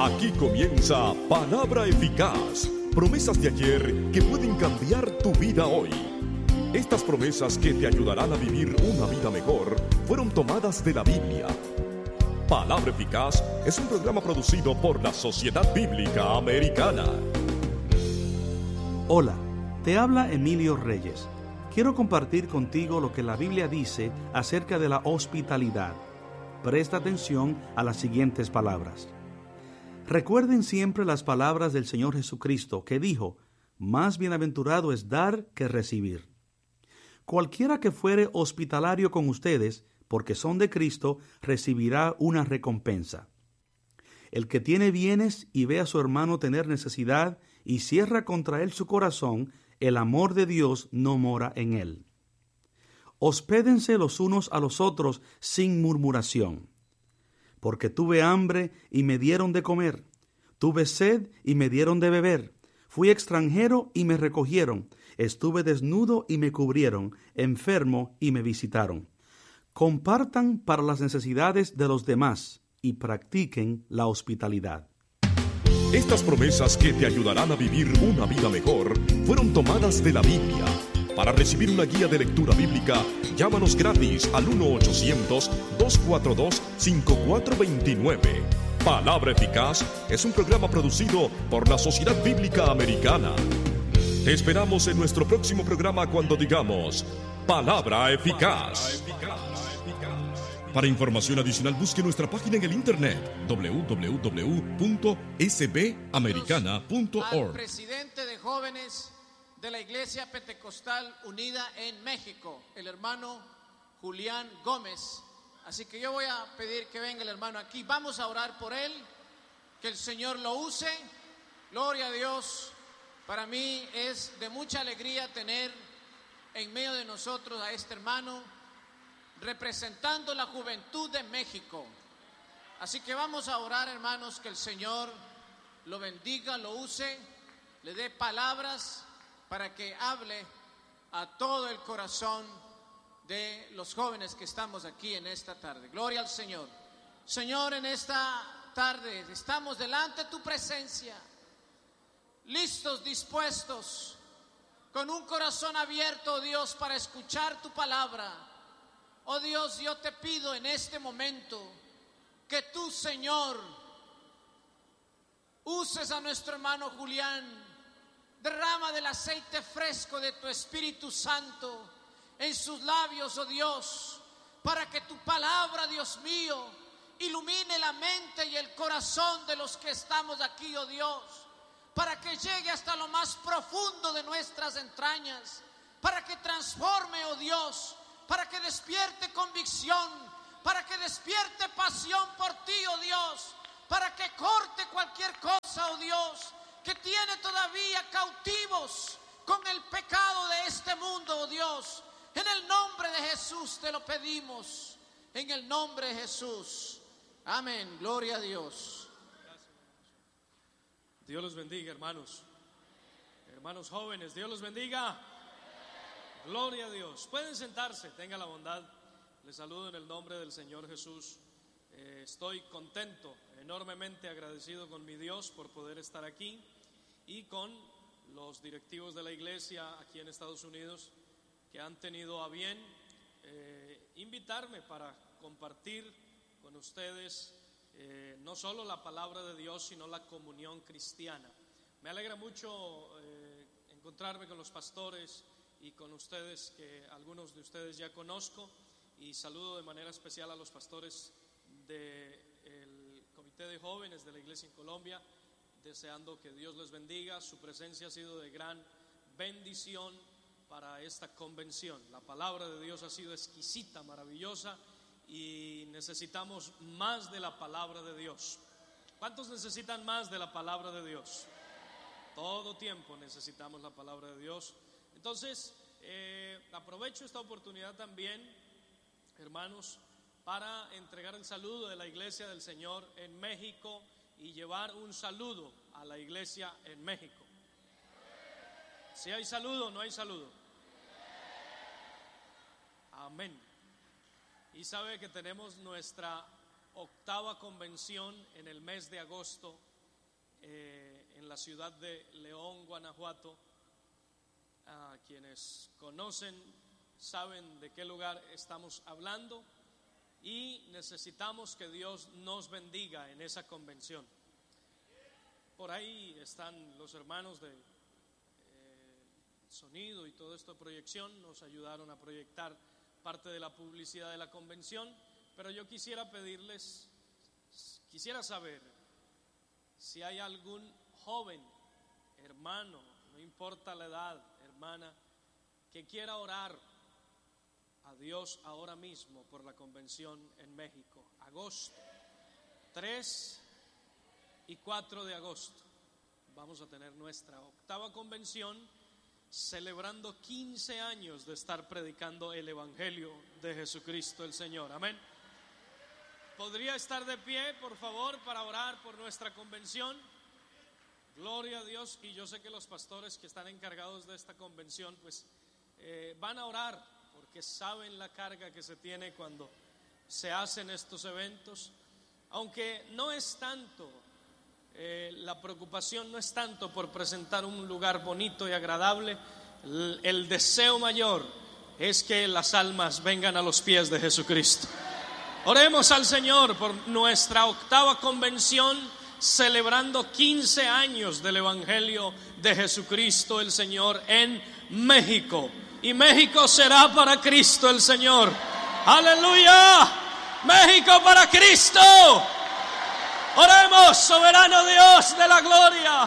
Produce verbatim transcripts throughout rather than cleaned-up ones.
Aquí comienza Palabra Eficaz, promesas de ayer que pueden cambiar tu vida hoy. Estas promesas que te ayudarán a vivir una vida mejor fueron tomadas de la Biblia. Palabra Eficaz es un programa producido por la Sociedad Bíblica Americana. Hola, te habla Emilio Reyes. Quiero compartir contigo lo que la Biblia dice acerca de la hospitalidad. Presta atención a las siguientes palabras. Recuerden siempre las palabras del Señor Jesucristo, que dijo: más bienaventurado es dar que recibir. Cualquiera que fuere hospitalario con ustedes, porque son de Cristo, recibirá una recompensa. El que tiene bienes y ve a su hermano tener necesidad y cierra contra él su corazón, el amor de Dios no mora en él. Hospédense los unos a los otros sin murmuración. Porque tuve hambre y me dieron de comer, tuve sed y me dieron de beber, fui extranjero y me recogieron, estuve desnudo y me cubrieron, enfermo y me visitaron. Compartan para las necesidades de los demás y practiquen la hospitalidad. Estas promesas que te ayudarán a vivir una vida mejor fueron tomadas de la Biblia. Para recibir una guía de lectura bíblica, llámanos gratis al uno ochocientos, dos cuatro dos, cinco cuatro dos nueve. Palabra Eficaz es un programa producido por la Sociedad Bíblica Americana. Te esperamos en nuestro próximo programa cuando digamos Palabra Eficaz. Para información adicional, busque nuestra página en el internet doble u doble u doble u punto s b americana punto org. Al presidente de jóvenes de la Iglesia Pentecostal Unida en México, el hermano Julián Gómez. Así que yo voy a pedir que venga el hermano aquí. Vamos a orar por él, que el Señor lo use. Gloria a Dios. Para mí es de mucha alegría tener en medio de nosotros a este hermano representando la juventud de México. Así que vamos a orar, hermanos, que el Señor lo bendiga, lo use, le dé palabras para que hable a todo el corazón de los jóvenes que estamos aquí en esta tarde. Gloria al Señor. Señor, en esta tarde estamos delante de tu presencia, listos, dispuestos, con un corazón abierto, oh Dios, para escuchar tu palabra. Oh Dios, yo te pido en este momento que tú, Señor, uses a nuestro hermano Julián. Derrama del aceite fresco de tu Espíritu Santo en sus labios, oh Dios, para que tu palabra, Dios mío, ilumine la mente y el corazón de los que estamos aquí, oh Dios, para que llegue hasta lo más profundo de nuestras entrañas, para que transforme, oh Dios, para que despierte convicción, para que despierte pasión por ti, oh Dios, para que corte cualquier cosa, oh Dios, que tiene todavía cautivos con el pecado de este mundo, oh Dios. En el nombre de Jesús te lo pedimos, en el nombre de Jesús. Amén, gloria a Dios. Dios los bendiga, hermanos. Hermanos jóvenes, Dios los bendiga. Gloria a Dios. Pueden sentarse, tenga la bondad. Les saludo en el nombre del Señor Jesús. Eh, estoy contento, enormemente agradecido con mi Dios por poder estar aquí y con los directivos de la iglesia aquí en Estados Unidos que han tenido a bien eh, invitarme para compartir con ustedes eh, no solo la palabra de Dios, sino la comunión cristiana. Me alegra mucho eh, encontrarme con los pastores y con ustedes, que algunos de ustedes ya conozco, y saludo de manera especial a los pastores del Comité de Jóvenes de la Iglesia en Colombia, deseando que Dios les bendiga. Su presencia ha sido de gran bendición para esta convención. La palabra de Dios ha sido exquisita, maravillosa, y necesitamos más de la palabra de Dios. ¿Cuántos necesitan más de la palabra de Dios? Todo tiempo necesitamos la palabra de Dios. Entonces, eh, aprovecho esta oportunidad también, hermanos, para entregar el saludo de la Iglesia del Señor en México y llevar un saludo a la iglesia en México. Si hay saludo, no hay saludo. Amén. Y sabe que tenemos nuestra octava convención en el mes de agosto eh, en la ciudad de León, Guanajuato. A quienes conocen saben de qué lugar estamos hablando y necesitamos que Dios nos bendiga en esa convención. Por ahí están los hermanos de eh, sonido y todo esto de proyección, nos ayudaron a proyectar parte de la publicidad de la convención, pero yo quisiera pedirles, quisiera saber si hay algún joven, hermano, no importa la edad, hermana, que quiera orar a Dios ahora mismo por la convención en México, agosto, tres y cuatro de agosto. Vamos a tener nuestra octava convención, celebrando quince años de estar predicando el Evangelio de Jesucristo el Señor. Amén. ¿Podría estar de pie, por favor, para orar por nuestra convención? Gloria a Dios. Y yo sé que los pastores que están encargados de esta convención pues eh, van a orar, porque saben la carga que se tiene cuando se hacen estos eventos. Aunque no es tanto, eh, la preocupación no es tanto por presentar un lugar bonito y agradable. El, el deseo mayor es que las almas vengan a los pies de Jesucristo. Oremos al Señor por nuestra octava convención, celebrando quince años del Evangelio de Jesucristo el Señor en México. Y México será para Cristo el Señor. ¡Aleluya! ¡México para Cristo! Oremos, soberano Dios de la gloria.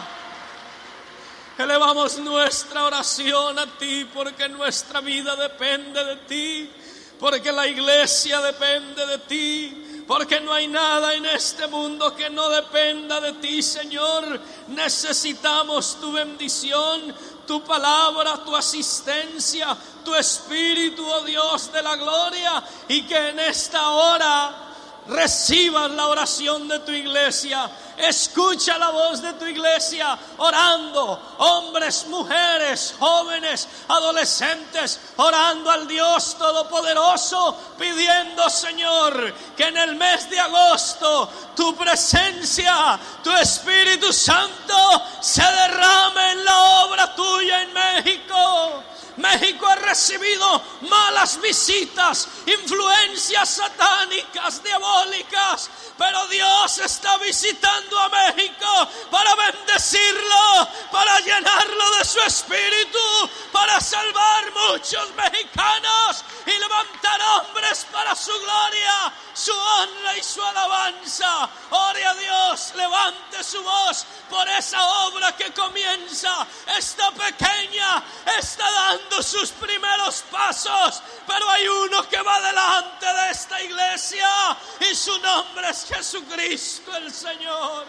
Elevamos nuestra oración a ti, porque nuestra vida depende de ti, porque la iglesia depende de ti, porque no hay nada en este mundo que no dependa de ti, Señor. Necesitamos tu bendición, tu palabra, tu asistencia, tu espíritu, oh Dios de la gloria, y que en esta hora recibas la oración de tu iglesia. Escucha la voz de tu iglesia orando, hombres, mujeres, jóvenes, adolescentes, orando al Dios Todopoderoso, pidiendo, Señor, que en el mes de agosto tu presencia, tu Espíritu Santo se derrame en la obra tuya en México. México ha recibido malas visitas, influencias satánicas, diabólicas, pero Dios está visitando a México para bendecirlo, para llenarlo de su espíritu, para salvar muchos mexicanos y levantar hombres para su gloria, su honra y su alabanza. Ore a Dios, levante su voz por esa obra que comienza. Esta pequeña está dando sus primeros pasos, pero hay uno que va delante de esta iglesia y su nombre es Jesucristo el Señor.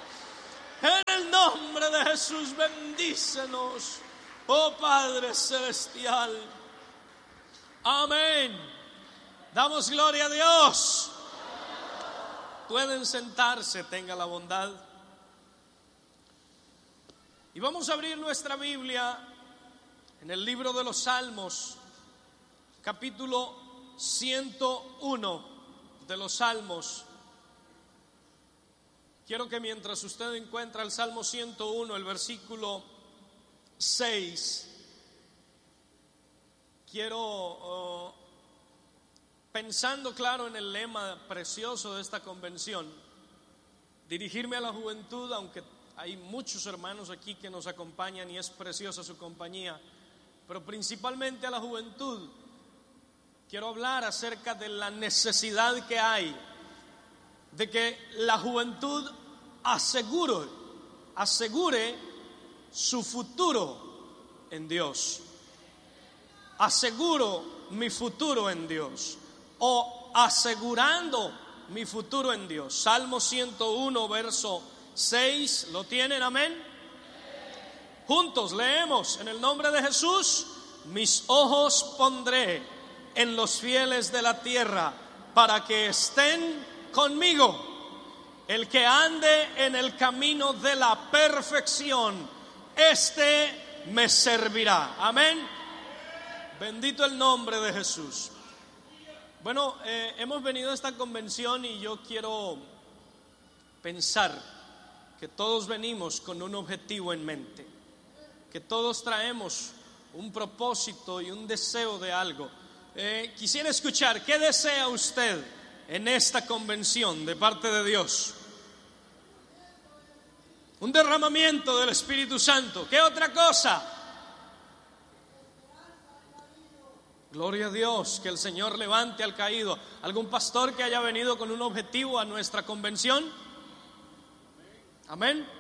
En el nombre de Jesús, bendícenos, oh Padre Celestial. Amén. Damos gloria a Dios. Pueden sentarse, tenga la bondad. Y vamos a abrir nuestra Biblia en el libro de los Salmos, capítulo ciento uno de los Salmos. Quiero que mientras usted encuentra el Salmo ciento uno, el versículo seis, quiero, uh, pensando claro en el lema precioso de esta convención, dirigirme a la juventud, aunque hay muchos hermanos aquí que nos acompañan y es preciosa su compañía, pero principalmente a la juventud. Quiero hablar acerca de la necesidad que hay de que la juventud asegure, asegure su futuro en Dios. Aseguro mi futuro en Dios, o asegurando mi futuro en Dios. Salmo ciento uno, verso seis, ¿lo tienen? Amén. Juntos leemos en el nombre de Jesús. Mis ojos pondré en los fieles de la tierra, para que estén conmigo. El que ande en el camino de la perfección, este me servirá. Amén. Bendito el nombre de Jesús. Bueno, eh, hemos venido a esta convención y yo quiero pensar que todos venimos con un objetivo en mente, que todos traemos un propósito y un deseo de algo. Eh, quisiera escuchar, ¿qué desea usted en esta convención de parte de Dios? Un derramamiento del Espíritu Santo. ¿Qué otra cosa? Gloria a Dios, que el Señor levante al caído. ¿Algún pastor que haya venido con un objetivo a nuestra convención? Amén.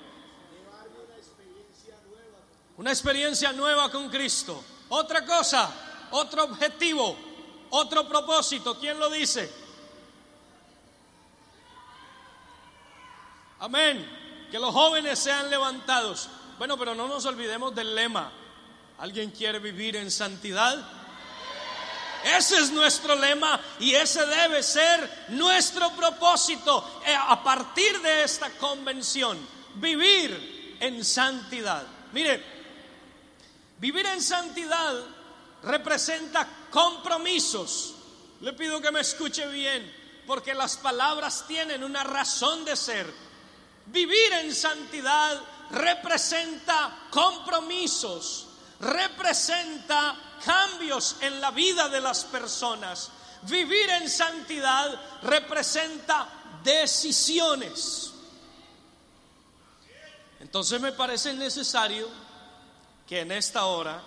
Una experiencia nueva con Cristo. Otra cosa, otro objetivo, otro propósito. ¿Quién lo dice? Amén. Que los jóvenes sean levantados. Bueno, pero no nos olvidemos del lema. ¿Alguien quiere vivir en santidad? Ese es nuestro lema y ese debe ser nuestro propósito a partir de esta convención. Vivir en santidad. Mire, vivir en santidad representa compromisos. Le pido que me escuche bien, porque las palabras tienen una razón de ser. Vivir en santidad representa compromisos, representa cambios en la vida de las personas. Vivir en santidad representa decisiones. Entonces me parece necesario que en esta hora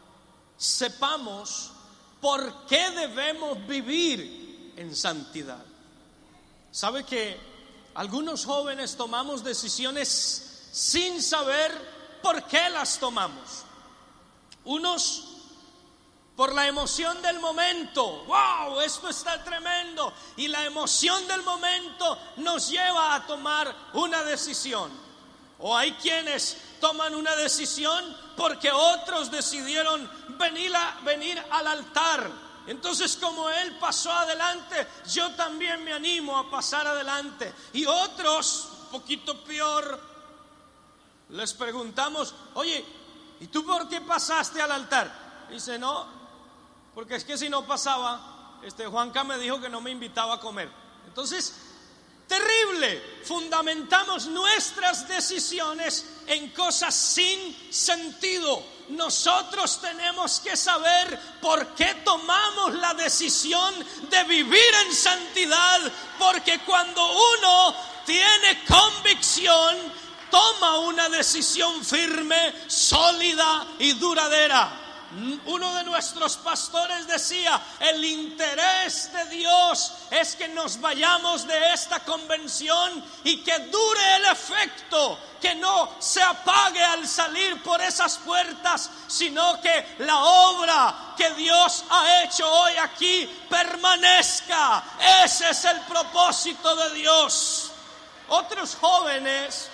sepamos por qué debemos vivir en santidad. ¿Sabe que algunos jóvenes tomamos decisiones sin saber por qué las tomamos? Unos por la emoción del momento. ¡Wow! Esto está tremendo. Y la emoción del momento nos lleva a tomar una decisión. O hay quienes toman una decisión porque otros decidieron venir, a, venir al altar. Entonces, como él pasó adelante, yo también me animo a pasar adelante. Y otros, un poquito peor, les preguntamos: oye, ¿y tú por qué pasaste al altar? Dice: no, porque es que si no pasaba, este Juanca me dijo que no me invitaba a comer. Entonces, terrible, fundamentamos nuestras decisiones en cosas sin sentido. Nosotros tenemos que saber por qué tomamos la decisión de vivir en santidad, porque cuando uno tiene convicción, toma una decisión firme, sólida y duradera. Uno de nuestros pastores decía: el interés de Dios es que nos vayamos de esta convención y que dure el efecto, que no se apague al salir por esas puertas, sino que la obra que Dios ha hecho hoy aquí permanezca. Ese es el propósito de Dios. Otros jóvenes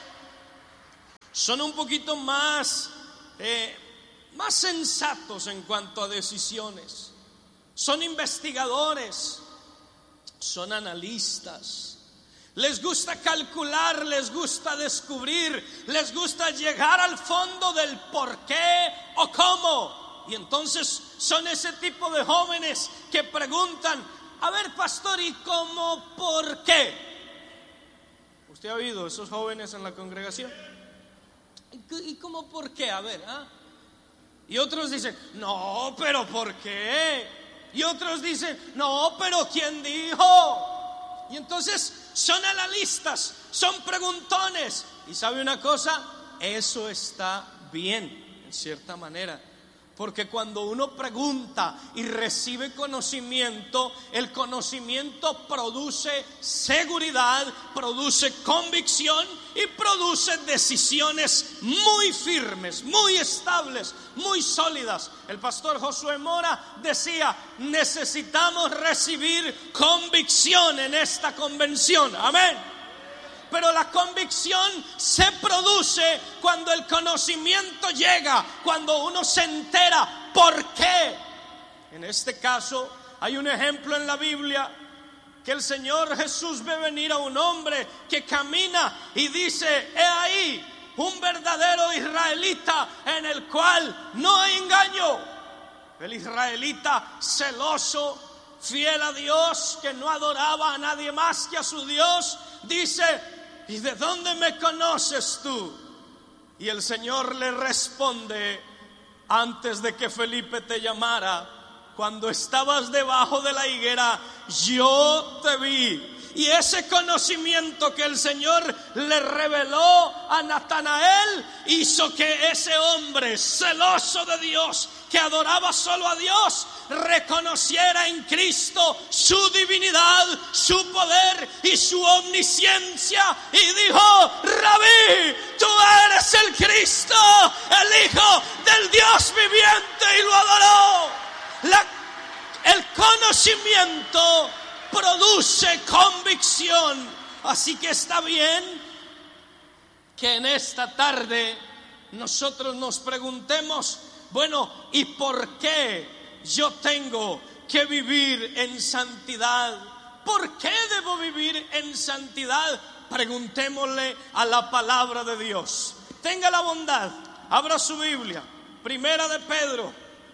son un poquito más eh, más sensatos en cuanto a decisiones. Son investigadores, son analistas. Les gusta calcular, les gusta descubrir, les gusta llegar al fondo del por qué o cómo. Y entonces son ese tipo de jóvenes que preguntan: a ver, pastor, ¿y cómo por qué? ¿Usted ha oído esos jóvenes en la congregación? ¿Y cómo por qué? A ver, ¿ah? ¿eh? Y otros dicen: no, pero ¿por qué? Y otros dicen: no, pero ¿quién dijo? Y entonces son analistas, son preguntones. Y ¿sabe una cosa? Eso está bien, en cierta manera. Porque cuando uno pregunta y recibe conocimiento, el conocimiento produce seguridad, produce convicción y produce decisiones muy firmes, muy estables, muy sólidas. El pastor Josué Mora decía: necesitamos recibir convicción en esta convención. Amén. Pero la convicción se produce cuando el conocimiento llega, cuando uno se entera por qué. En este caso hay un ejemplo en la Biblia que el Señor Jesús ve venir a un hombre que camina y dice: he ahí un verdadero israelita en el cual no hay engaño. El israelita celoso, fiel a Dios, que no adoraba a nadie más que a su Dios, dice: ¿y de dónde me conoces tú? Y el Señor le responde: antes de que Felipe te llamara, cuando estabas debajo de la higuera, yo te vi. Y ese conocimiento que el Señor le reveló a Natanael hizo que ese hombre celoso de Dios, que adoraba solo a Dios, reconociera en Cristo su divinidad, su poder y su omnisciencia, y dijo: Rabí, tú eres el Cristo, el Hijo del Dios viviente, y lo adoró. La, el conocimiento produce convicción. Así que está bien que en esta tarde nosotros nos preguntemos: bueno, ¿y por qué yo tengo que vivir en santidad? ¿Por qué debo vivir en santidad? Preguntémosle a la palabra de Dios. Tenga la bondad, abra su Biblia, Primera de Pedro,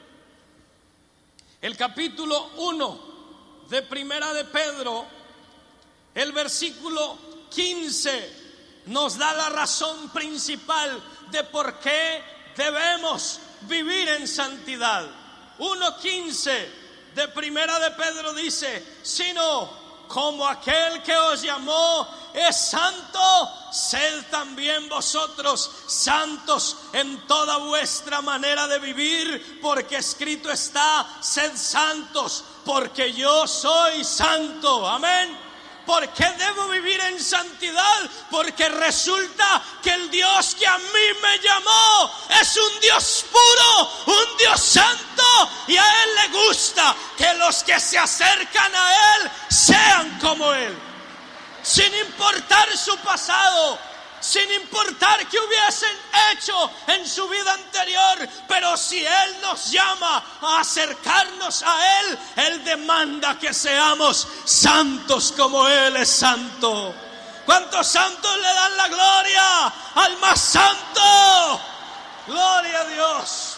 el capítulo uno de Primera de Pedro, el versículo quince nos da la razón principal de por qué debemos vivir en santidad. uno quince de Primera de Pedro dice: sino como aquel que os llamó es santo, sed también vosotros santos en toda vuestra manera de vivir, porque escrito está: sed santos, porque yo soy santo. Amén. ¿Por qué debo vivir en santidad? Porque resulta que el Dios que a mí me llamó es un Dios puro, un Dios santo, y a Él le gusta que los que se acercan a Él sean como Él, sin importar su pasado, sin importar qué hubiesen hecho en su vida anterior. Pero si Él nos llama a acercarnos a Él, Él demanda que seamos santos como Él es santo. ¿Cuántos santos le dan la gloria al más santo? Gloria a Dios.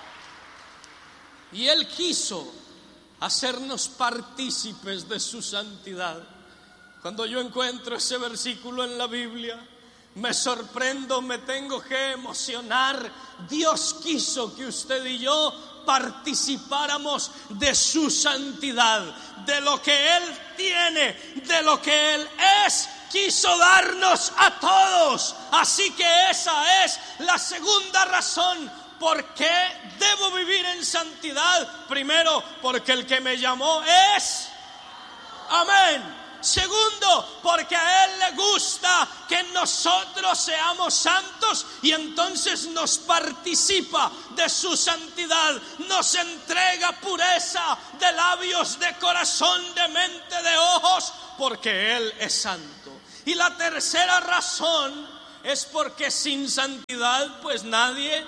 Y Él quiso hacernos partícipes de su santidad. Cuando yo encuentro ese versículo en la Biblia, me sorprendo, me tengo que emocionar. Dios quiso que usted y yo participáramos de su santidad, de lo que Él tiene, de lo que Él es. Quiso darnos a todos. Así que esa es la segunda razón por qué debo vivir en santidad. Primero, porque el que me llamó es... Amén. Segundo, porque a Él le gusta que nosotros seamos santos, y entonces nos participa de su santidad, nos entrega pureza de labios, de corazón, de mente, de ojos, porque Él es santo. Y la tercera razón es porque sin santidad pues nadie...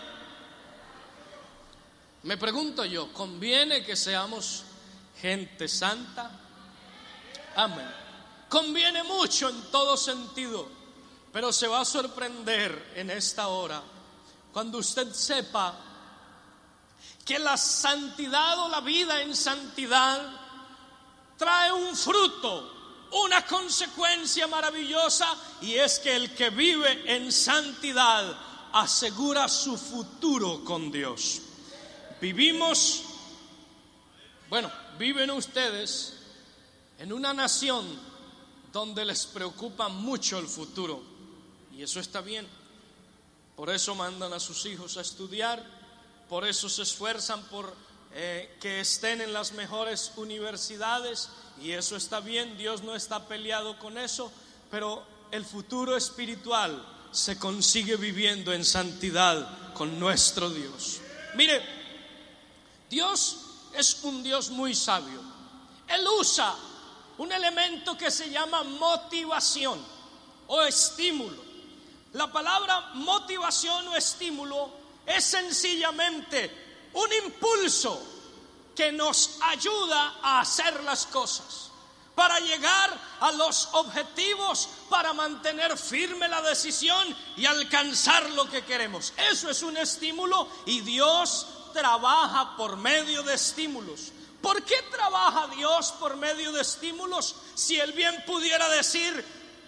Me pregunto yo, ¿conviene que seamos gente santa? Amén. Conviene mucho en todo sentido, pero se va a sorprender en esta hora cuando usted sepa que la santidad o la vida en santidad trae un fruto, una consecuencia maravillosa, y es que el que vive en santidad asegura su futuro con Dios. Vivimos, bueno, viven ustedes en una nación donde les preocupa mucho el futuro, y eso está bien. Por eso mandan a sus hijos a estudiar, por eso se esfuerzan por eh, que estén en las mejores universidades, y eso está bien. Dios no está peleado con eso, pero el futuro espiritual se consigue viviendo en santidad con nuestro Dios. Mire, Dios es un Dios muy sabio. Él usa un elemento que se llama motivación o estímulo. La palabra motivación o estímulo es sencillamente un impulso que nos ayuda a hacer las cosas, para llegar a los objetivos, para mantener firme la decisión y alcanzar lo que queremos. Eso es un estímulo, y Dios trabaja por medio de estímulos. ¿Por qué trabaja Dios por medio de estímulos? Si Él bien pudiera decir: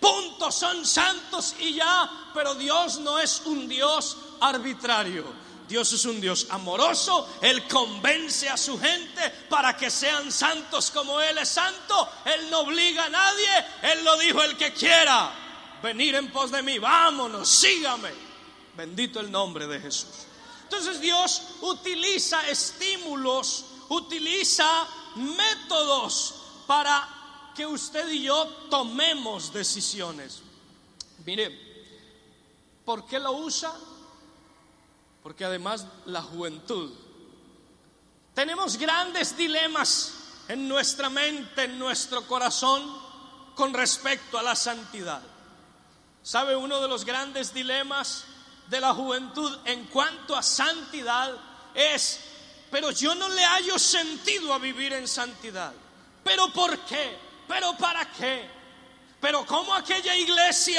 punto, son santos y ya. Pero Dios no es un Dios arbitrario. Dios es un Dios amoroso. Él convence a su gente para que sean santos como Él es santo. Él no obliga a nadie. Él lo dijo: el que quiera venir en pos de mí, vámonos, sígame. Bendito el nombre de Jesús. Entonces Dios utiliza estímulos, utiliza métodos para que usted y yo tomemos decisiones. Mire, ¿por qué lo usa? Porque además la juventud, tenemos grandes dilemas en nuestra mente, en nuestro corazón, con respecto a la santidad. ¿Sabe? Uno de los grandes dilemas de la juventud en cuanto a santidad es: pero yo no le hallo sentido a vivir en santidad. ¿Pero por qué? ¿Pero para qué? ¿Pero cómo aquella iglesia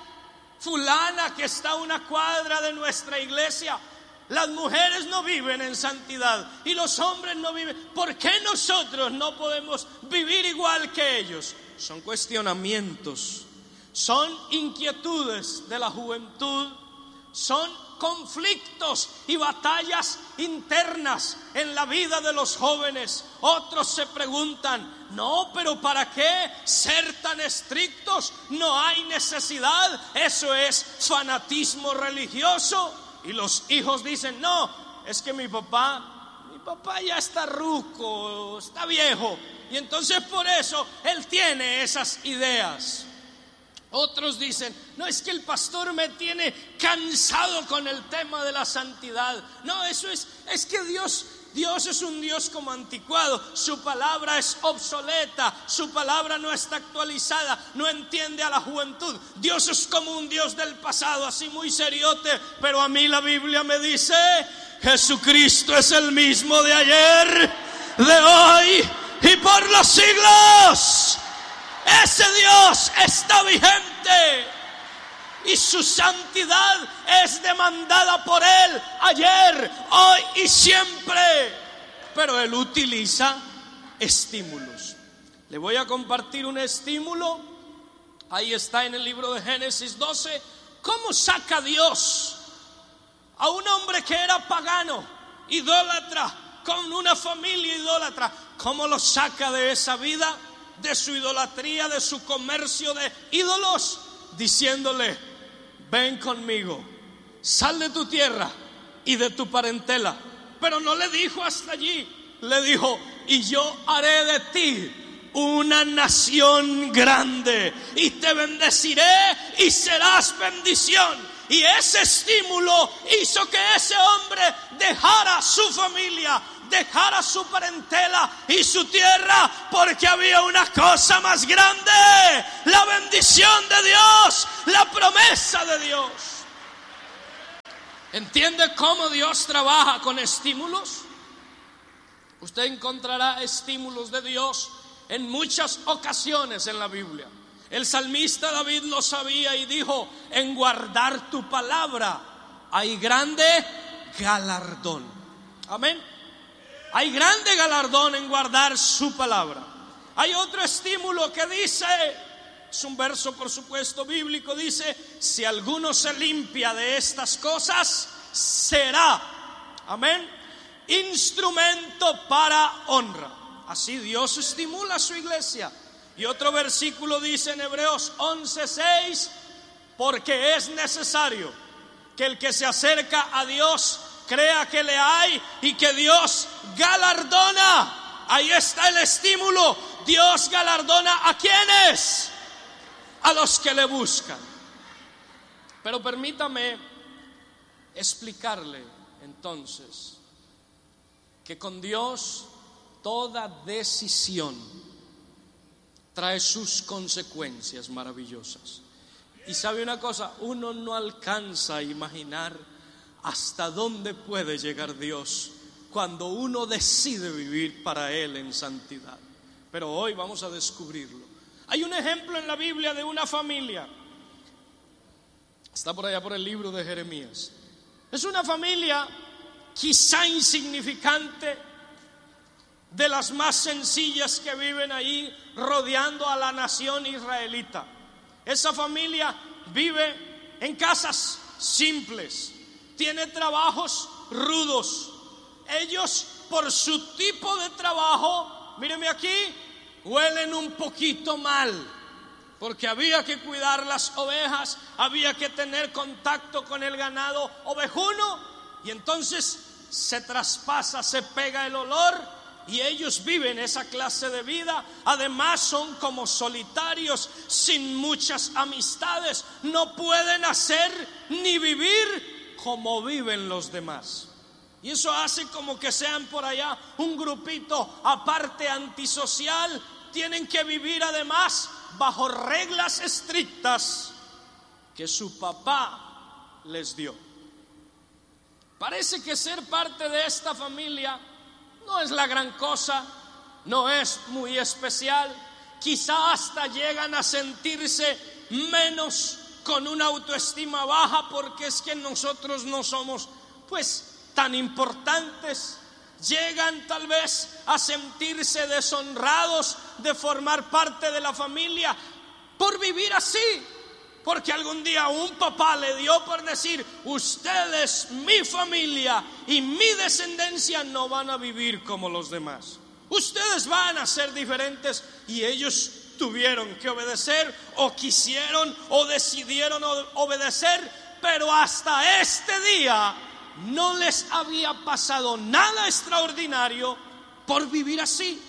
fulana que está a una cuadra de nuestra iglesia, las mujeres no viven en santidad y los hombres no viven? ¿Por qué nosotros no podemos vivir igual que ellos? Son cuestionamientos, son inquietudes de la juventud, son conflictos y batallas internas en la vida de los jóvenes. Otros se preguntan: no, pero ¿para qué ser tan estrictos? No hay necesidad, eso es fanatismo religioso. Y los hijos dicen: no, es que mi papá, mi papá ya está ruco, está viejo, y entonces por eso él tiene esas ideas. Otros dicen: no, es que el pastor me tiene cansado con el tema de la santidad. No, eso es, es que Dios, Dios es un Dios como anticuado. Su palabra es obsoleta, su palabra no está actualizada, no entiende a la juventud. Dios es como un Dios del pasado, así muy seriote. Pero a mí la Biblia me dice: Jesucristo es el mismo de ayer, de hoy y por los siglos. Ese Dios está vigente y su santidad es demandada por Él ayer, hoy y siempre. Pero Él utiliza estímulos. Le voy a compartir un estímulo. Ahí está en el libro de Génesis doce. ¿Cómo saca Dios a un hombre que era pagano, idólatra, con una familia idólatra? ¿Cómo lo saca de esa vida, de su idolatría, de su comercio de ídolos? Diciéndole: ven conmigo, sal de tu tierra y de tu parentela. Pero no le dijo hasta allí, le dijo: y yo haré de ti una nación grande, y te bendeciré y serás bendición. Y ese estímulo hizo que ese hombre dejara su familia, dejara su parentela y su tierra, porque había una cosa más grande: la bendición de Dios, la promesa de Dios. ¿Entiende cómo Dios trabaja con estímulos? Usted encontrará estímulos de Dios en muchas ocasiones en la Biblia. El salmista David lo sabía y dijo: en guardar tu palabra hay grande galardón. Amén. Hay grande galardón en guardar su palabra. Hay otro estímulo que dice, es un verso por supuesto bíblico, dice: si alguno se limpia de estas cosas, será, amén, instrumento para honra. Así Dios estimula a su iglesia. Y otro versículo dice en Hebreos once seis: porque es necesario que el que se acerca a Dios crea que le hay y que Dios galardona. Ahí está el estímulo. Dios galardona ¿a quiénes? A los que le buscan. Pero permítame explicarle entonces que con Dios toda decisión trae sus consecuencias maravillosas. Y sabe una cosa, uno no alcanza a imaginar hasta dónde puede llegar Dios cuando uno decide vivir para Él en santidad. Pero hoy vamos a descubrirlo. Hay un ejemplo en la Biblia de una familia. Está por allá por el libro de Jeremías. Es una familia quizá insignificante, de las más sencillas que viven ahí rodeando a la nación israelita. Esa familia vive en casas simples, tiene trabajos rudos. Ellos, por su tipo de trabajo, míreme aquí, huelen un poquito mal, porque había que cuidar las ovejas, había que tener contacto con el ganado ovejuno, y entonces se traspasa, se pega el olor, y ellos viven esa clase de vida. Además son como solitarios, sin muchas amistades, no pueden hacer ni vivir como viven los demás. Y eso hace como que sean por allá un grupito aparte, antisocial. Tienen que vivir además bajo reglas estrictas que su papá les dio. Parece que ser parte de esta familia no es la gran cosa, no es muy especial. Quizá hasta llegan a sentirse menos, con una autoestima baja, porque es que nosotros no somos pues tan importantes. Llegan tal vez a sentirse deshonrados de formar parte de la familia por vivir así, porque algún día un papá le dio por decir: ustedes, mi familia y mi descendencia, no van a vivir como los demás, ustedes van a ser diferentes. Y ellos tuvieron que obedecer, o quisieron o decidieron obedecer, pero hasta este día no les había pasado nada extraordinario por vivir así.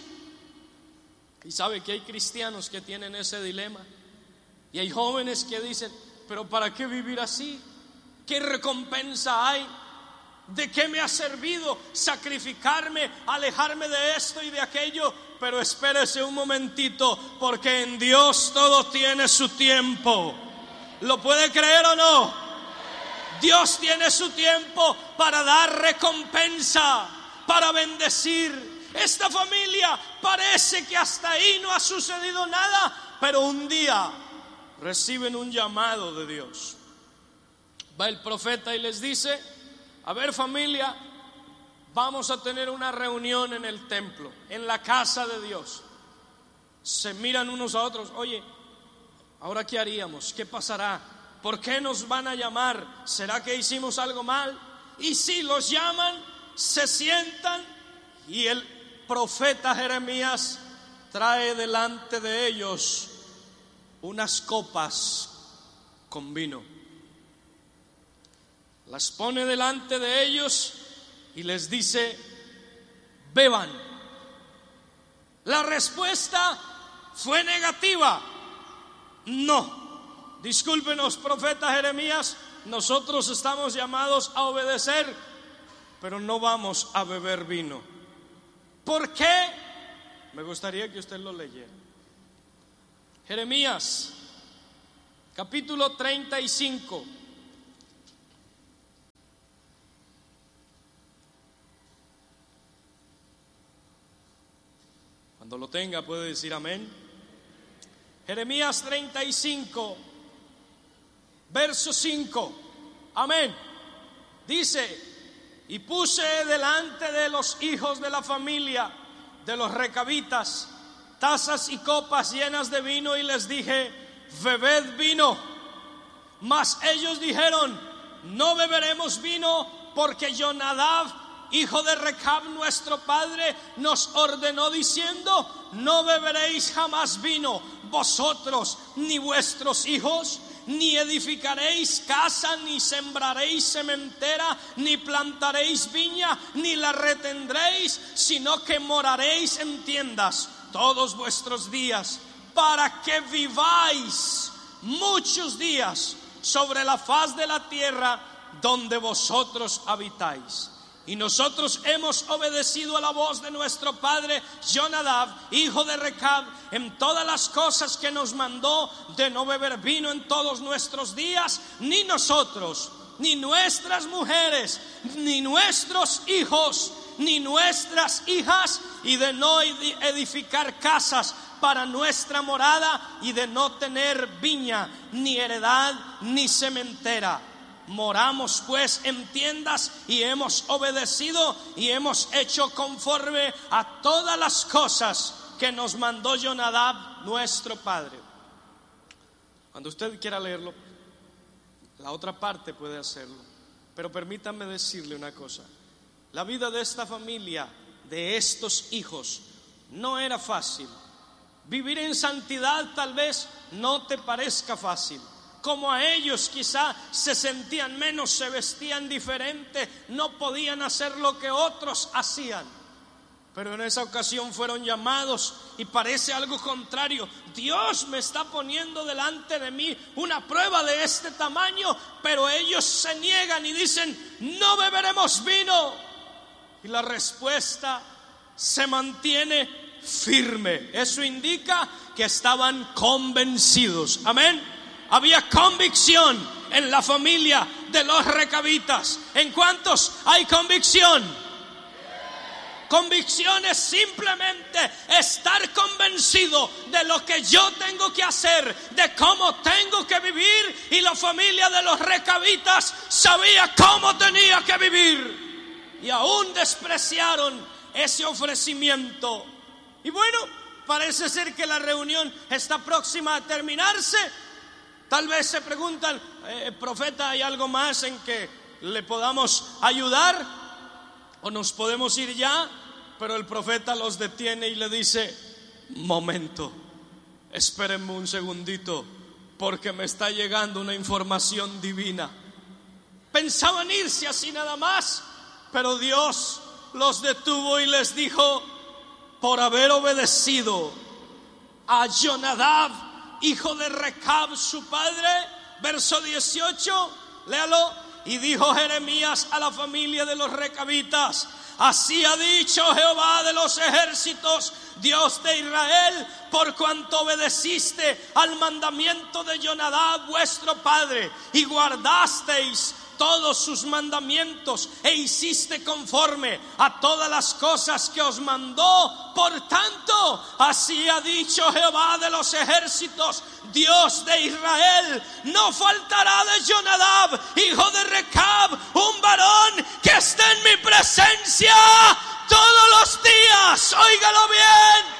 Y sabe que hay cristianos que tienen ese dilema, y hay jóvenes que dicen: pero ¿para qué vivir así? ¿Qué recompensa hay? ¿De qué me ha servido sacrificarme, alejarme de esto y de aquello? Pero espérese un momentito, porque en Dios todo tiene su tiempo. ¿Lo puede creer o no? Dios tiene su tiempo para dar recompensa, para bendecir. Esta familia parece que hasta ahí no ha sucedido nada, pero un día reciben un llamado de Dios. Va el profeta y les dice: a ver, familia, vamos a tener una reunión en el templo, en la casa de Dios. Se miran unos a otros: oye, ¿ahora qué haríamos? ¿Qué pasará? ¿Por qué nos van a llamar? ¿Será que hicimos algo mal? Y si los llaman, se sientan, y el profeta Jeremías trae delante de ellos unas copas con vino. Las pone delante de ellos y les dice: beban. La respuesta fue negativa. No, discúlpenos, profeta Jeremías, nosotros estamos llamados a obedecer, pero no vamos a beber vino. ¿Por qué? Me gustaría que usted lo leyera. Jeremías, capítulo treinta y cinco. Cuando lo tenga puede decir amén. Jeremías treinta y cinco, verso cinco. Amén. Dice: y puse delante de los hijos de la familia de los recabitas tazas y copas llenas de vino, y les dije: bebed vino. Mas ellos dijeron: no beberemos vino, porque Jonadab, hijo de Recab, nuestro padre, nos ordenó diciendo: no beberéis jamás vino, vosotros ni vuestros hijos, ni edificaréis casa, ni sembraréis sementera, ni plantaréis viña, ni la retendréis, sino que moraréis en tiendas todos vuestros días, para que viváis muchos días sobre la faz de la tierra donde vosotros habitáis. Y nosotros hemos obedecido a la voz de nuestro padre Jonadab, hijo de Recab, en todas las cosas que nos mandó, de no beber vino en todos nuestros días, ni nosotros, ni nuestras mujeres, ni nuestros hijos, ni nuestras hijas, y de no edificar casas para nuestra morada, y de no tener viña, ni heredad, ni sementera. Moramos pues en tiendas, y hemos obedecido y hemos hecho conforme a todas las cosas que nos mandó Jonadab nuestro padre. Cuando usted quiera leerlo, la otra parte puede hacerlo. Pero permítanme decirle una cosa. La vida de esta familia, de estos hijos, no era fácil. Vivir en santidad tal vez no te parezca fácil. Como a ellos quizá se sentían menos, se vestían diferente, no podían hacer lo que otros hacían. Pero en esa ocasión fueron llamados y parece algo contrario. Dios me está poniendo delante de mí una prueba de este tamaño, pero ellos se niegan y dicen: no beberemos vino. Y la respuesta se mantiene firme. Eso indica que estaban convencidos. Amén. Había convicción en la familia de los recabitas. ¿En cuántos hay convicción? Convicción es simplemente estar convencido de lo que yo tengo que hacer, de cómo tengo que vivir. Y la familia de los recabitas sabía cómo tenía que vivir, y aún despreciaron ese ofrecimiento. Y bueno, parece ser que la reunión está próxima a terminarse. Tal vez se preguntan: eh, profeta, ¿hay algo más en que le podamos ayudar? ¿O nos podemos ir ya? Pero el profeta los detiene y le dice: momento, espérenme un segundito, porque me está llegando una información divina. Pensaban irse así nada más, pero Dios los detuvo y les dijo: por haber obedecido a Jonadab, hijo de Recab, su padre. Verso dieciocho, léalo. Y dijo Jeremías a la familia de los recabitas: así ha dicho Jehová de los ejércitos, Dios de Israel, por cuanto obedeciste al mandamiento de Jonadab vuestro padre, y guardasteis todos sus mandamientos, e hiciste conforme a todas las cosas que os mandó. Por tanto, así ha dicho Jehová de los ejércitos, Dios de Israel: no faltará de Jonadab, hijo de Recab, un varón que esté en mi presencia todos los días. Óigalo bien.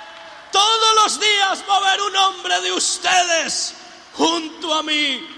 Todos los días va a haber un hombre de ustedes junto a mí.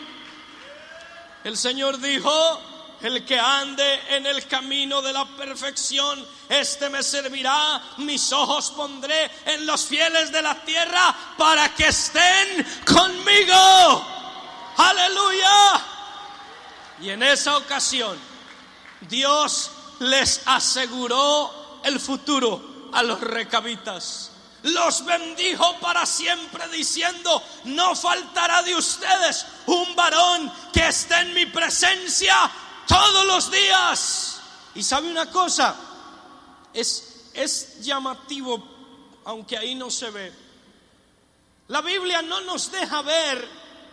El Señor dijo: el que ande en el camino de la perfección, este me servirá. Mis ojos pondré en los fieles de la tierra para que estén conmigo. Aleluya. Y en esa ocasión Dios les aseguró el futuro a los recabitas. Los bendijo para siempre, diciendo: no faltará de ustedes un varón que esté en mi presencia todos los días. Y sabe una cosa, es, es llamativo, aunque ahí no se ve. La Biblia no nos deja ver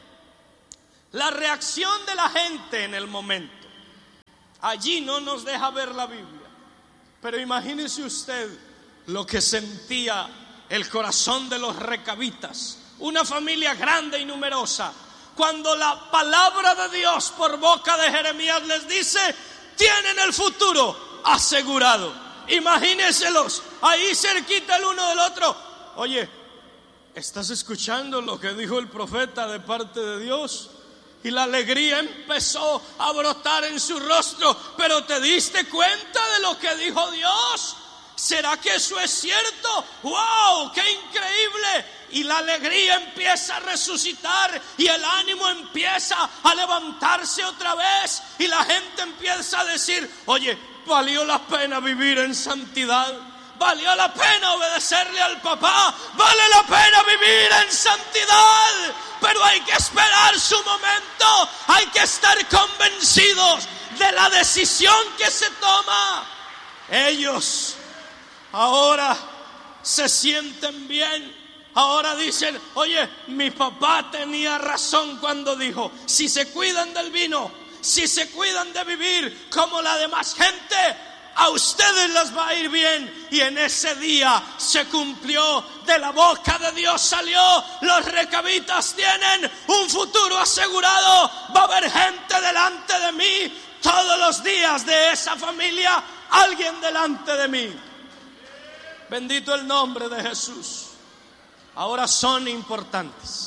la reacción de la gente en el momento. Allí no nos deja ver la Biblia. Pero imagínese usted lo que sentía el corazón de los recabitas, una familia grande y numerosa, cuando la palabra de Dios por boca de Jeremías les dice: tienen el futuro asegurado. Imagínenselos ahí cerquita el uno del otro. Oye, ¿estás escuchando lo que dijo el profeta de parte de Dios? Y la alegría empezó a brotar en su rostro. ¿Pero te diste cuenta de lo que dijo Dios? ¿Será que eso es cierto? ¡Wow! ¡Qué increíble! Y la alegría empieza a resucitar y el ánimo empieza a levantarse otra vez. Y la gente empieza a decir: oye, valió la pena vivir en santidad. Valió la pena obedecerle al papá. Vale la pena vivir en santidad. Pero hay que esperar su momento. Hay que estar convencidos de la decisión que se toma. Ellos ahora se sienten bien. Ahora dicen: oye, mi papá tenía razón cuando dijo: si se cuidan del vino, si se cuidan de vivir como la demás gente, a ustedes les va a ir bien. Y en ese día se cumplió. De la boca de Dios salió: los recabitas tienen un futuro asegurado. Va a haber gente delante de mí todos los días de esa familia. Alguien delante de mí. Bendito el nombre de Jesús. Ahora son importantes.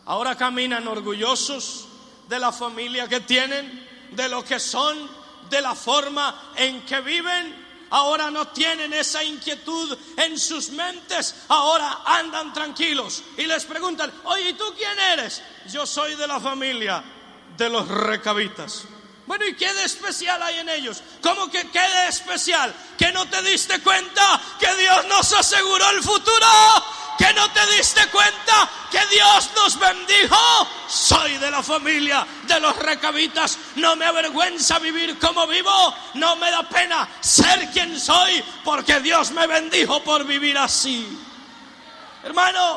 Ahora caminan orgullosos de la familia que tienen, de lo que son, de la forma en que viven. Ahora no tienen esa inquietud en sus mentes. Ahora andan tranquilos y les preguntan: oye, ¿y tú quién eres? Yo soy de la familia de los recabitas. Bueno, ¿y qué de especial hay en ellos? ¿Cómo que qué de especial? ¿Que no te diste cuenta que Dios nos aseguró el futuro? ¿Que no te diste cuenta que Dios nos bendijo? Soy de la familia de los recabitas. No me avergüenza vivir como vivo. No me da pena ser quien soy, porque Dios me bendijo por vivir así. Hermano,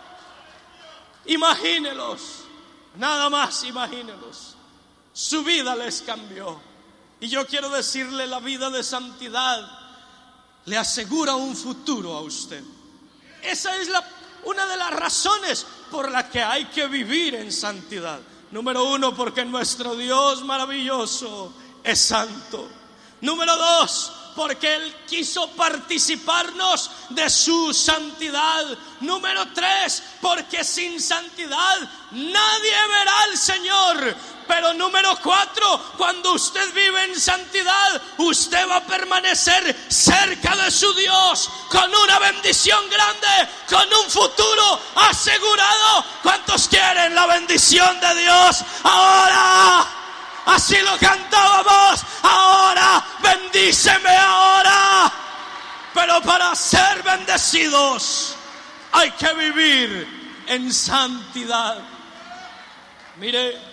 imagínelos, nada más imagínelos. Su vida les cambió. Y yo quiero decirle, la vida de santidad le asegura un futuro a usted. Esa es la, una de las razones por las que hay que vivir en santidad. Número uno, porque nuestro Dios maravilloso es santo. Número dos, porque Él quiso participarnos de su santidad. Número tres, porque sin santidad nadie verá al Señor. Pero número cuatro, cuando usted vive en santidad, usted va a permanecer cerca de su Dios, con una bendición grande, con un futuro asegurado. ¿Cuántos quieren la bendición de Dios ahora? Así lo cantábamos: ahora, bendíceme ahora. Pero para ser bendecidos hay que vivir en santidad. Mire,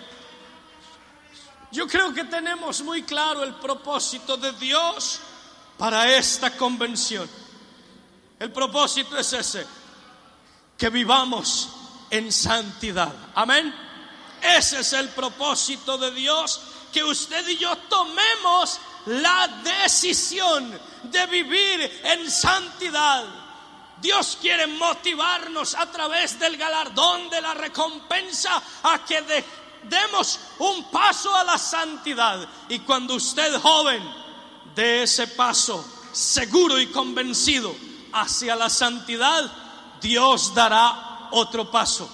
yo creo que tenemos muy claro el propósito de Dios para esta convención. El propósito es ese: que vivamos en santidad. Amén. Ese es el propósito de Dios, que usted y yo tomemos la decisión de vivir en santidad. Dios quiere motivarnos a través del galardón, de la recompensa, a que de demos un paso a la santidad. Y cuando usted, joven, dé ese paso seguro y convencido hacia la santidad, Dios dará otro paso.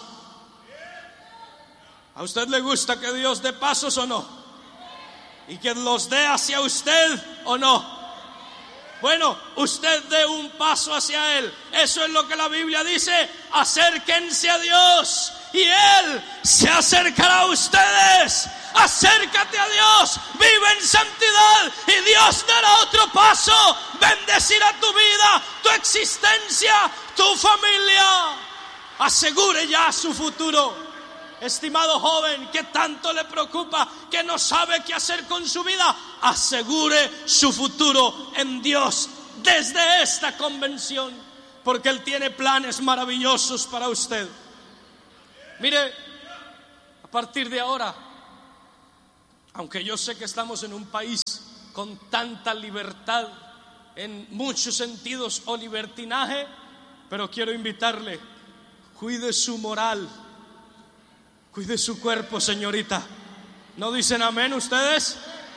¿A usted le gusta que Dios dé pasos o no? ¿Y que los dé hacia usted o no? Bueno, usted dé un paso hacia Él. Eso es lo que la Biblia dice: acérquense a Dios y Él se acercará a ustedes. Acércate a Dios, vive en santidad y Dios dará otro paso. Bendecirá tu vida, tu existencia, tu familia. Asegure ya su futuro. Estimado joven, que tanto le preocupa, que no sabe qué hacer con su vida, asegure su futuro en Dios desde esta convención, porque Él tiene planes maravillosos para usted. Mire, a partir de ahora, aunque yo sé que estamos en un país con tanta libertad en muchos sentidos o libertinaje, pero quiero invitarle: cuide su moral, cuide su cuerpo, señorita. ¿No dicen amén ustedes?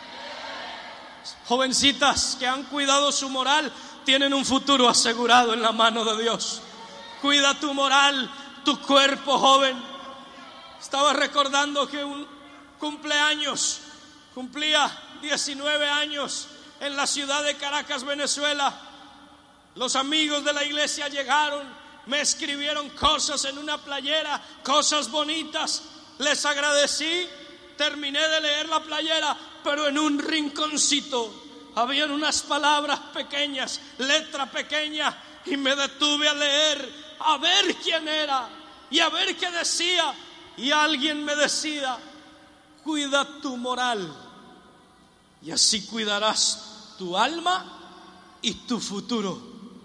Jovencitas que han cuidado su moral tienen un futuro asegurado en la mano de Dios. Cuida tu moral, tu cuerpo, joven. Estaba recordando que un cumpleaños, cumplía diecinueve años en la ciudad de Caracas, Venezuela. Los amigos de la iglesia llegaron, me escribieron cosas en una playera, cosas bonitas. Les agradecí, terminé de leer la playera, pero en un rinconcito habían unas palabras pequeñas, letra pequeña, y me detuve a leer, a ver quién era y a ver qué decía. Y alguien me decía: cuida tu moral y así cuidarás tu alma y tu futuro.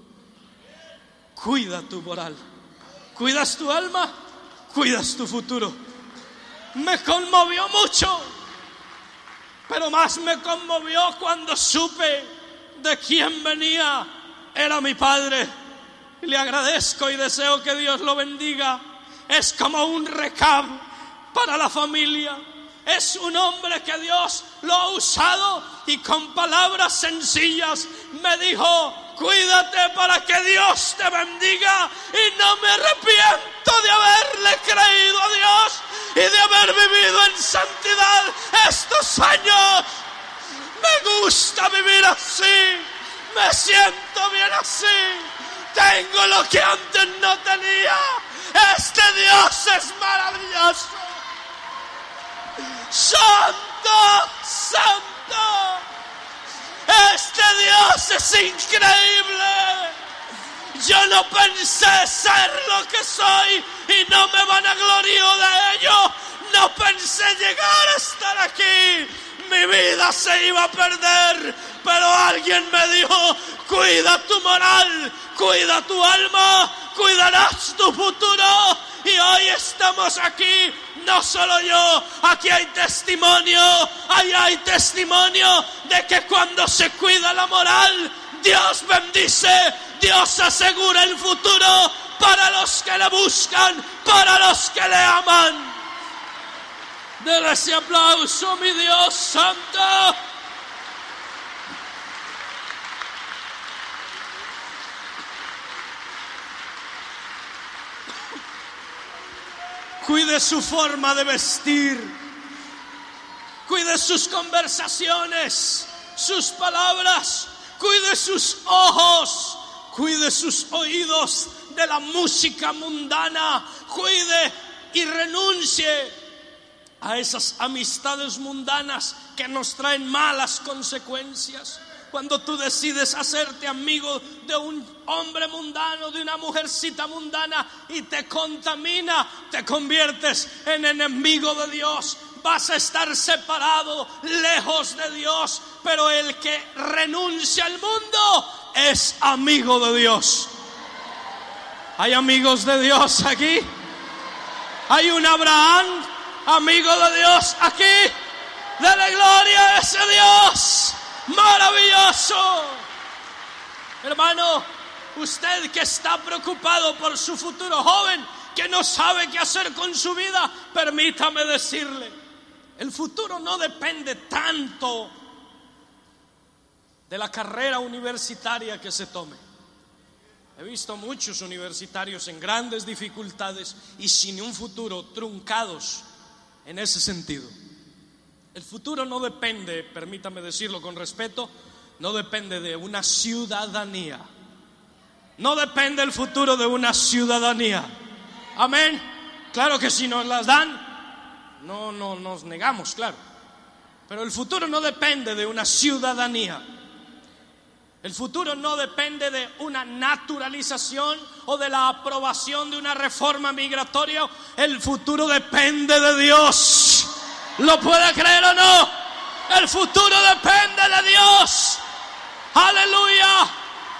Cuida tu moral. ¿Cuidas tu alma? Cuidas tu futuro. Me conmovió mucho, pero más me conmovió cuando supe de quién venía. Era mi padre. Le agradezco y deseo que Dios lo bendiga. Es como un Recab para la familia. Es un hombre que Dios lo ha usado y con palabras sencillas me dijo: cuídate para que Dios te bendiga. Y no me arrepiento de haberle creído a Dios y de haber vivido en santidad estos años. Me gusta vivir así, me siento bien así. Tengo lo que antes no tenía. Este Dios es maravilloso. Santo, santo. Este Dios es increíble. Yo no pensé ser lo que soy y no me vanaglorio de ello. No pensé llegar a estar aquí. Mi vida se iba a perder, pero alguien me dijo: cuida tu moral, cuida tu alma, cuidarás tu futuro. Y hoy estamos aquí, no solo yo, aquí hay testimonio, ahí hay testimonio de que cuando se cuida la moral, Dios bendice, Dios asegura el futuro para los que le buscan, para los que le aman. Dele ese aplauso, mi Dios santo. Cuide su forma de vestir, cuide sus conversaciones, sus palabras, cuide sus ojos, cuide sus oídos de la música mundana, cuide y renuncie a esas amistades mundanas que nos traen malas consecuencias. Cuando tú decides hacerte amigo de un hombre mundano, de una mujercita mundana, y te contamina, te conviertes en enemigo de Dios. Vas a estar separado, lejos de Dios. Pero el que renuncia al mundo es amigo de Dios. ¿Hay amigos de Dios aquí? ¿Hay un Abraham, amigo de Dios aquí? Dele gloria a ese Dios maravilloso. Hermano, usted que está preocupado por su futuro, joven que no sabe qué hacer con su vida, permítame decirle, el futuro no depende tanto de la carrera universitaria que se tome. He visto muchos universitarios en grandes dificultades y sin un futuro, truncados en ese sentido. El futuro no depende, permítame decirlo con respeto, no depende de una ciudadanía. No depende el futuro de una ciudadanía. Amén. Claro que si nos las dan, no, no nos negamos, claro. Pero el futuro no depende de una ciudadanía. El futuro no depende de una naturalización o de la aprobación de una reforma migratoria. El futuro depende de Dios. ¿Lo puede creer o no? El futuro depende de Dios. Aleluya.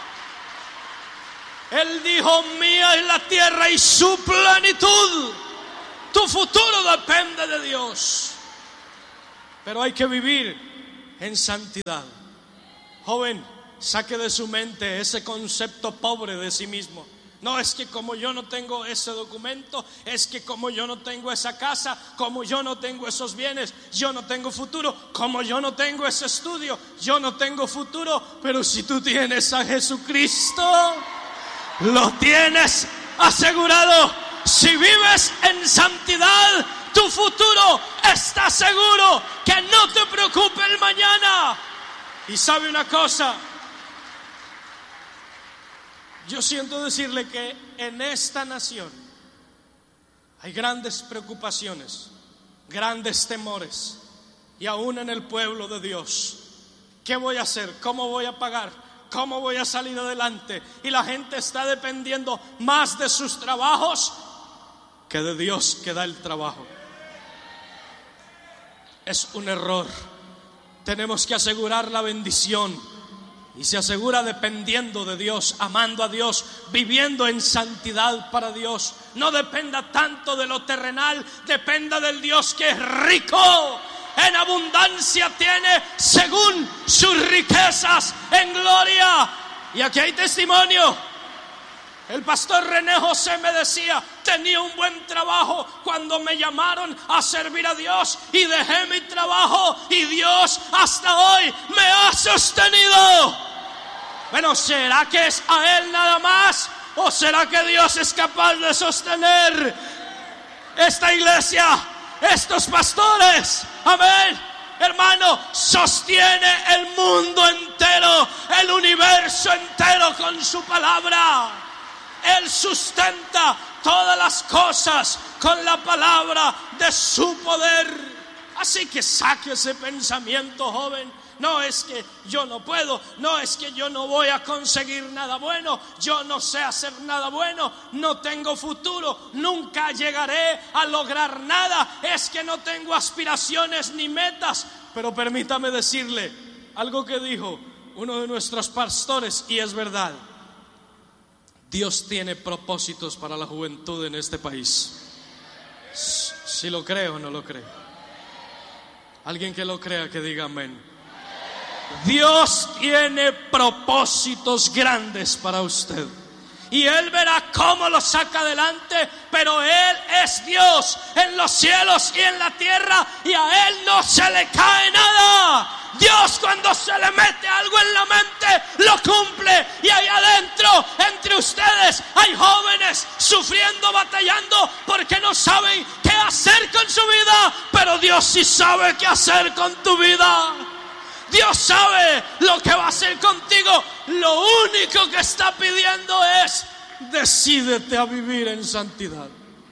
Él dijo: mía es la tierra y su plenitud. Tu futuro depende de Dios. Pero hay que vivir en santidad. Joven, saque de su mente ese concepto pobre de sí mismo. No, es que como yo no tengo ese documento, es que como yo no tengo esa casa, como yo no tengo esos bienes, yo no tengo futuro. Como yo no tengo ese estudio, yo no tengo futuro. Pero si tú tienes a Jesucristo, lo tienes asegurado. Si vives en santidad, tu futuro está seguro. Que no te preocupe el mañana. Y sabe una cosa, yo siento decirle que en esta nación hay grandes preocupaciones, grandes temores, y aún en el pueblo de Dios. ¿Qué voy a hacer? ¿Cómo voy a pagar? ¿Cómo voy a salir adelante? Y la gente está dependiendo más de sus trabajos que de Dios que da el trabajo. Es un error. Tenemos que asegurar la bendición. Y se asegura dependiendo de Dios, amando a Dios, viviendo en santidad para Dios. No dependa tanto de lo terrenal, dependa del Dios que es rico, en abundancia tiene según sus riquezas en gloria. Y aquí hay testimonio. El pastor René José me decía: tenía un buen trabajo cuando me llamaron a servir a Dios y dejé mi trabajo y Dios hasta hoy me ha sostenido. Bueno, ¿será que es a Él nada más? ¿O será que Dios es capaz de sostener esta iglesia, estos pastores? Amén. Hermano, sostiene el mundo entero, el universo entero con su palabra. Él sustenta todas las cosas con la palabra de su poder. Así que saque ese pensamiento, joven. No es que yo no puedo, no es que yo no voy a conseguir nada bueno, yo no sé hacer nada bueno, no tengo futuro, nunca llegaré a lograr nada, es que no tengo aspiraciones ni metas. Pero permítame decirle algo que dijo uno de nuestros pastores, y es verdad. Dios tiene propósitos para la juventud en este país. Si lo cree o no lo cree. Alguien que lo crea que diga amén. Dios tiene propósitos grandes para usted y Él verá cómo lo saca adelante, pero Él es Dios en los cielos y en la tierra, y a Él no se le cae nada. Dios, cuando se le mete algo en la mente, lo cumple. Y ahí adentro, entre ustedes, hay jóvenes sufriendo, batallando, porque no saben qué hacer con su vida, pero Dios sí sabe qué hacer con tu vida. Dios sabe lo que va a hacer contigo. Lo único que está pidiendo es: decídete a vivir en santidad.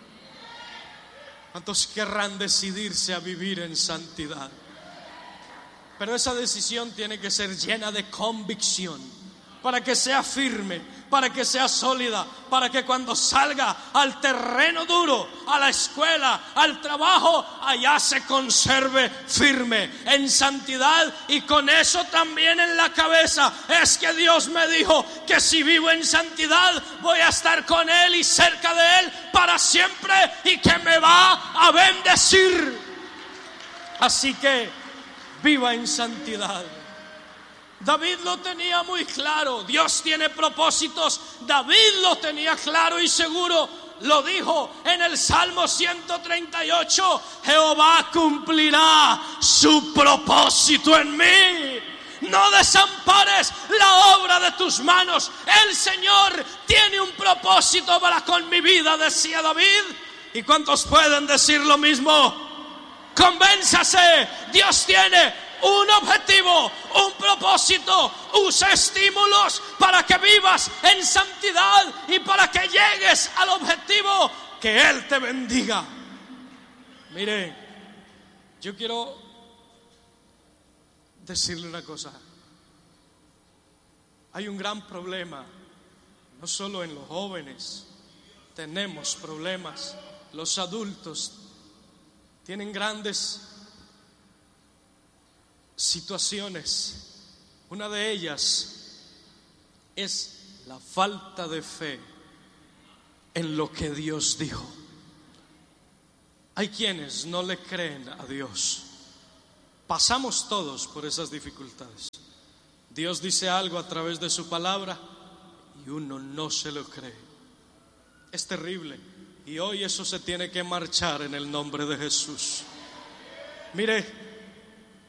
¿Cuántos querrán decidirse a vivir en santidad? Pero esa decisión tiene que ser llena de convicción, para que sea firme, para que sea sólida, para que cuando salga al terreno duro, a la escuela, al trabajo, allá se conserve firme en santidad. Y con eso también en la cabeza: es que Dios me dijo que si vivo en santidad voy a estar con Él y cerca de Él para siempre, y que me va a bendecir. Así que viva en santidad. David lo tenía muy claro. Dios tiene propósitos. David lo tenía claro y seguro. Lo dijo en el Salmo ciento treinta y ocho: Jehová cumplirá su propósito en mí. No desampares la obra de tus manos. El Señor tiene un propósito para con mi vida, decía David. ¿Y cuántos pueden decir lo mismo? Convénzase, Dios tiene un objetivo, un propósito. Usa estímulos para que vivas en santidad y para que llegues al objetivo. Que Él te bendiga. Mire, yo quiero decirle una cosa. Hay un gran problema, no solo en los jóvenes. Tenemos problemas. Los adultos tienen grandes situaciones. Una de ellas es la falta de fe en lo que Dios dijo. Hay quienes no le creen a Dios. Pasamos todos por esas dificultades. Dios dice algo a través de su palabra y uno no se lo cree. Es terrible. Y hoy eso se tiene que marchar en el nombre de Jesús. Mire,